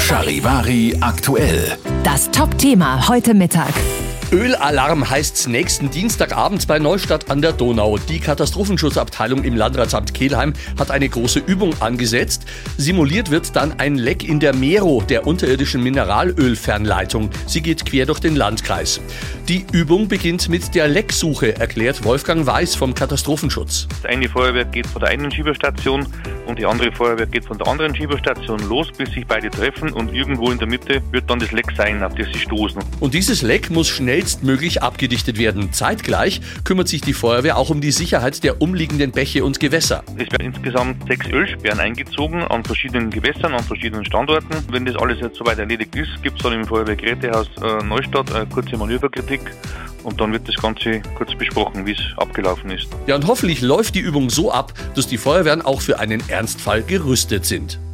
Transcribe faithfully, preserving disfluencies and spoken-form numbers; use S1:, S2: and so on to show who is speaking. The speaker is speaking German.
S1: Charivari aktuell.
S2: Das Top-Thema heute Mittag.
S3: Ölalarm heißt's nächsten Dienstagabend bei Neustadt an der Donau. Die Katastrophenschutzabteilung im Landratsamt Kelheim hat eine große Übung angesetzt. Simuliert wird dann ein Leck in der Mero, der unterirdischen Mineralölfernleitung. Sie geht quer durch den Landkreis. Die Übung beginnt mit der Lecksuche, erklärt Wolfgang Weiß vom Katastrophenschutz.
S4: Das eine Feuerwerk geht von der einen Schieberstation und die andere Feuerwerk geht von der anderen Schieberstation los, bis sich beide treffen, und irgendwo in der Mitte wird dann das Leck sein, auf das sie stoßen.
S3: Und dieses Leck muss schnellstmöglich abgedichtet werden. Zeitgleich kümmert sich die Feuerwehr auch um die Sicherheit der umliegenden Bäche und Gewässer.
S4: Es werden insgesamt sechs Ölsperren eingezogen an verschiedenen Gewässern, an verschiedenen Standorten. Wenn das alles jetzt soweit erledigt ist, gibt es dann im Feuerwehrgerätehaus äh, Neustadt eine kurze Manöverkritik. Und dann wird das Ganze kurz besprochen, wie es abgelaufen ist.
S3: Ja, und hoffentlich läuft die Übung so ab, dass die Feuerwehren auch für einen Ernstfall gerüstet sind.